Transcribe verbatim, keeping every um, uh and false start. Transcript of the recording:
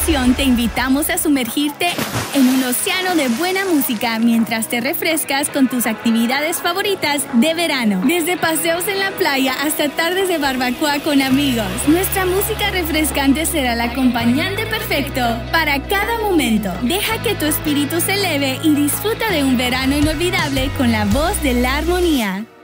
ocasión te invitamos a sumergirte en un océano de buena música mientras te refrescas con tus actividades favoritas de verano. Desde paseos en la playa hasta tardes de barbacoa con amigos. Nuestra música refrescante será el acompañante perfecto para cada momento. Deja que tu espíritu se eleve y disfruta de un verano inolvidable con la voz de la armonía.